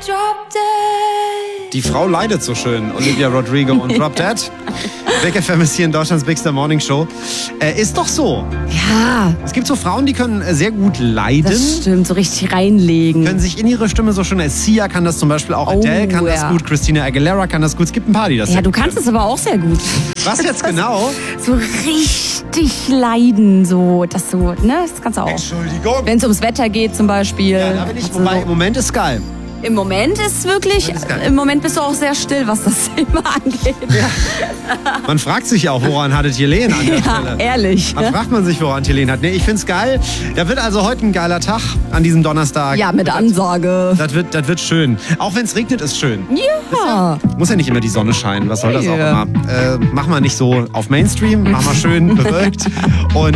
Die Frau leidet so schön, Olivia Rodrigo und Drop Dead. Big FM ist hier in Deutschlands Bigster Morning Show. Ist doch so. Ja. Es gibt so Frauen, die können sehr gut leiden. Das stimmt, so richtig reinlegen. Können sich in ihre Stimme so schön... Sia kann das zum Beispiel auch, Adele kann das gut, Christina Aguilera kann das gut. Es gibt ein paar, die das Ja, du kannst es aber auch sehr gut. Was jetzt genau? So richtig leiden, so, das so, ne, das kannst du auch. Entschuldigung. Wenn es ums Wetter geht zum Beispiel. Ja, da bin ich, Also wobei im Moment ist geil. Im Moment ist wirklich, im Moment bist du auch sehr still, was das Thema angeht. Ja. Man fragt sich ja auch, woran hattet Helene an der Stelle? Ehrlich. Man fragt man sich, woran Helene hat. Nee, ich find's geil. Da wird also heute ein geiler Tag an diesem Donnerstag. Ja, mit Ansage. Das wird schön. Auch wenn es regnet, ist schön. Ja. Muss ja nicht immer die Sonne scheinen. Was soll das auch immer? Mach mal nicht so auf Mainstream. Mach mal schön bewölkt. Und